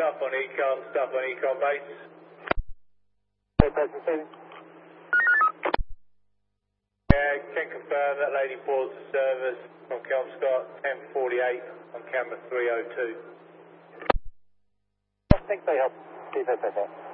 stuff on Econ base. Yeah, can confirm that lady paused the service from Kelmscott 10:48 on camera 302. Thanks for your help. Steve,